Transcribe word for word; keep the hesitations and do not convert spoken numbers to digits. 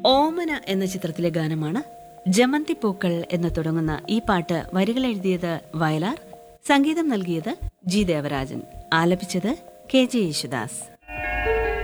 ഓമന എന്ന ചിത്രത്തിലെ ഗാനമാണ്. ജമന്തി പൂക്കൾ എന്ന് തുടങ്ങുന്ന ഈ പാട്ട് വരികൾ എഴുതിയത് വയലാർ, സംഗീതം നൽകിയത് ജി ദേവരാജൻ, ആലപിച്ചത് കെ ജെ യേശുദാസ്.